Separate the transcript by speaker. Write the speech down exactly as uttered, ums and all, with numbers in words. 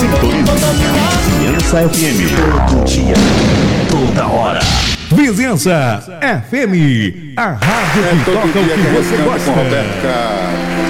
Speaker 1: Vizinhança F M. Todo dia, toda hora. Vizinhança F M, a rádio que
Speaker 2: É todo
Speaker 1: toca o
Speaker 2: dia
Speaker 1: que
Speaker 2: que a gente
Speaker 1: você
Speaker 2: canta
Speaker 1: gosta.
Speaker 2: com Roberto Carlos.